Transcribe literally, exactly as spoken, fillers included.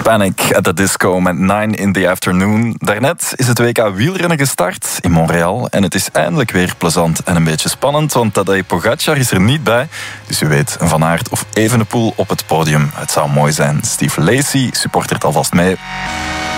Panic at the Disco met nine in the afternoon. Daarnet is het W K wielrennen gestart in Montreal. En het is eindelijk weer plezant en een beetje spannend, want Tadej Pogacar is er niet bij. Dus u weet, een Van Aert of Evenepoel op het podium. Het zou mooi zijn. Steve Lacey supportert alvast mee.